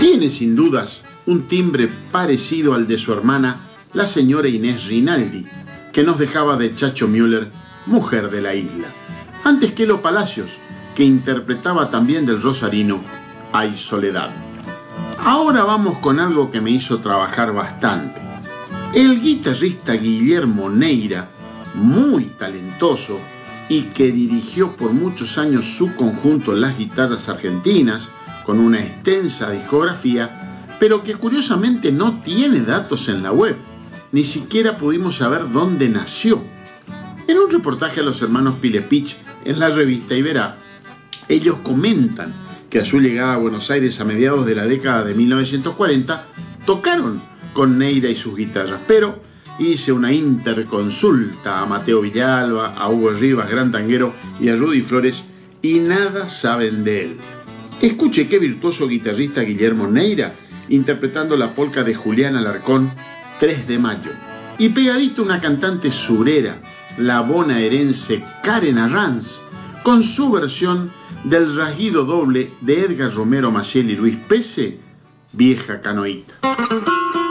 Tiene sin dudas un timbre parecido al de su hermana, la señora Inés Rinaldi, que nos dejaba de Chacho Müller, Mujer de la Isla. Antes que Lo Palacios, que interpretaba también del rosarino Hay Soledad. Ahora vamos con algo que me hizo trabajar bastante. El guitarrista Guillermo Neira, muy talentoso y que dirigió por muchos años su conjunto Las Guitarras Argentinas, con una extensa discografía, pero que curiosamente no tiene datos en la web. Ni siquiera pudimos saber dónde nació. En un reportaje a los hermanos Pilepich en la revista Iberá, ellos comentan que a su llegada a Buenos Aires a mediados de la década de 1940 tocaron con Neira y sus guitarras, pero hice una interconsulta a Mateo Villalba, a Hugo Rivas, gran tanguero, y a Rudy Flores, y nada saben de él. Escuche qué virtuoso guitarrista Guillermo Neira, interpretando la polca de Julián Alarcón, 3 de mayo. Y pegadito una cantante surera, la bonaerense Karen Arranz, con su versión del rasguido doble de Edgar Romero Maciel y Luis Pese, Vieja Canoita.